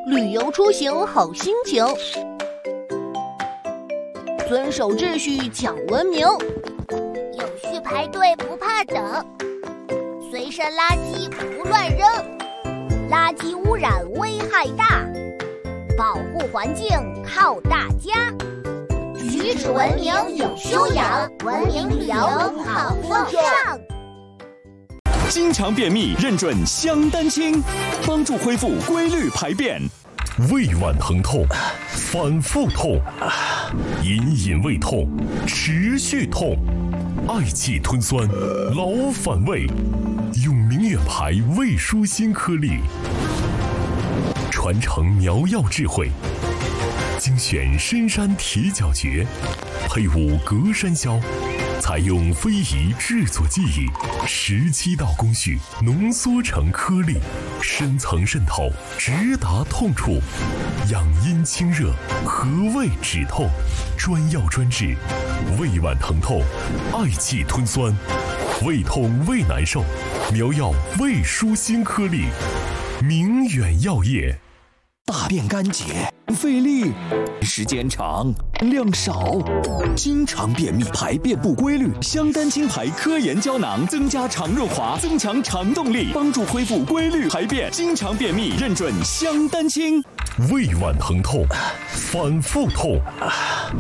旅游出行好心情。遵守秩序讲文明， 有序排队不怕等，随身垃圾不乱扔，垃圾污染危害大，保护环境靠大家。举止文明有修养，文明旅游好风尚。 经常便秘认准香丹清，帮助恢复规律排便。 胃脘疼痛，反复痛，隐隐胃痛，持续痛，嗳气吞酸，老反胃，用明远牌胃舒心颗粒，传承苗药智慧，精选深山铁角蕨，配伍隔山椒，采用非遗制作技艺，17道工序浓缩成颗粒，深层渗透，直达痛处，养阴清热，和胃止痛，专药专治，胃脘疼痛，嗳气吞酸，胃痛胃难受，苗药胃舒心颗粒，明远药业。 大便干结，费力，时间长，量少，经常便秘，排便不规律。香丹清牌科研胶囊增加肠润滑，增强肠动力，帮助恢复规律排便。经常便秘认准香丹清。 胃脘疼痛，反复痛，